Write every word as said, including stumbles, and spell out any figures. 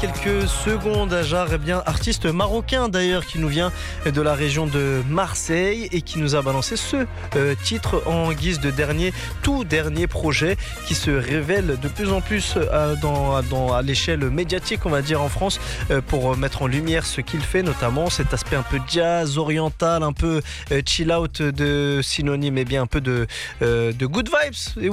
quelques secondes, Ajar, eh bien, artiste marocain d'ailleurs qui nous vient de la région de Marseille et qui nous a balancé ce euh, titre en guise de dernier, tout dernier projet qui se révèle de plus en plus euh, dans, dans, à l'échelle médiatique, on va dire en France, euh, pour mettre en lumière ce qu'il fait, notamment cet aspect un peu jazz, oriental, un peu euh, chill out de synonyme, et bien un peu de, euh, de good vibes. Et